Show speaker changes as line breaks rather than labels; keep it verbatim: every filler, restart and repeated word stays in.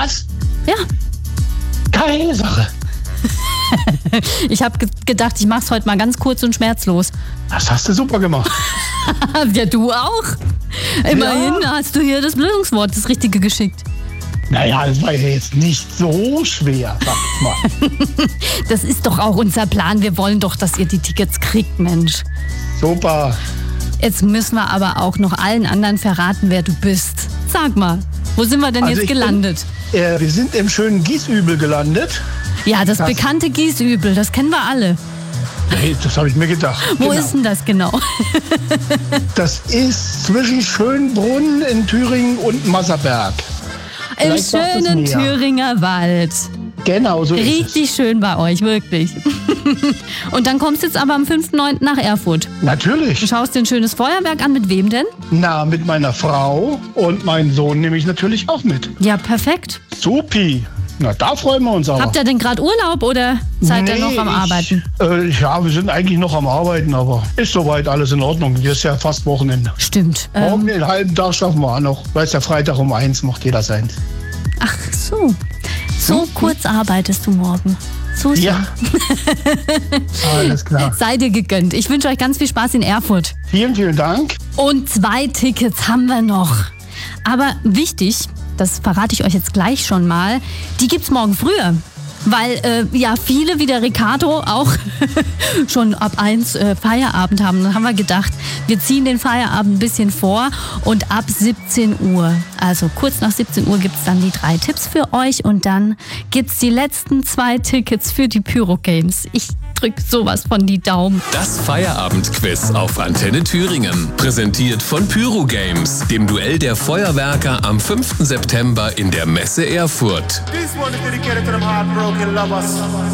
Was?
Ja.
Geile Sache.
Ich habe ge- gedacht, ich mach's heute mal ganz kurz und schmerzlos.
Das hast du super gemacht.
Ja, du auch. Immerhin
Ja.
hast du hier das Lösungswort, das Richtige geschickt.
Naja, das war ja jetzt nicht so schwer, sag ich mal.
Das ist doch auch unser Plan. Wir wollen doch, dass ihr die Tickets kriegt, Mensch.
Super.
Jetzt müssen wir aber auch noch allen anderen verraten, wer du bist. Sag mal, wo sind wir denn
Also
jetzt
ich
gelandet?
Bin, äh, wir sind im schönen Giesübel gelandet.
Ja, das,
das-
bekannte Gießübel, das kennen wir alle.
Hey, das habe ich mir gedacht.
Wo
Genau.
ist denn das genau?
Das ist zwischen Schönbrunn in Thüringen und Masserberg.
Im
Vielleicht sagt es
schönen
mehr.
Thüringer Wald.
Genau, so ist es.
Richtig schön bei euch, wirklich. Und dann kommst du jetzt aber am fünften neunten nach Erfurt. Du
Natürlich.
schaust dir ein schönes Feuerwerk an. Mit wem denn?
Na, mit meiner Frau und meinem Sohn nehme ich natürlich auch mit.
Ja, perfekt.
Supi. Na, da freuen wir uns aber.
Habt ihr denn gerade Urlaub oder seid ihr noch am
ich,
Arbeiten?
Äh, ja, wir sind eigentlich noch am Arbeiten, aber ist soweit alles in Ordnung. Hier ist ja fast Wochenende.
Stimmt.
Morgen
Ähm,
den halben Tag schaffen wir auch noch. Weiß der Freitag um eins macht jeder seins.
ach so. So kurz arbeitest du morgen. So schön.
Ja. Alles klar.
Sei dir gegönnt. Ich wünsche euch ganz viel Spaß in Erfurt.
Vielen, vielen Dank.
Und zwei Tickets haben wir noch. Aber wichtig, das verrate ich euch jetzt gleich schon mal, die gibt's morgen früher. Weil äh, ja viele wie der Ricardo auch schon ab eins äh, Feierabend haben. Dann haben wir gedacht, wir ziehen den Feierabend ein bisschen vor und ab siebzehn Uhr, also kurz nach siebzehn Uhr gibt's dann die drei Tipps für euch und dann gibt's die letzten zwei Tickets für die Pyro Games. Ich drück sowas von die Daumen.
Das Feierabendquiz auf Antenne Thüringen. Präsentiert von Pyro Games, dem Duell der Feuerwerker am fünften September in der Messe Erfurt.
This one is dedicated to them heartbroken lovers.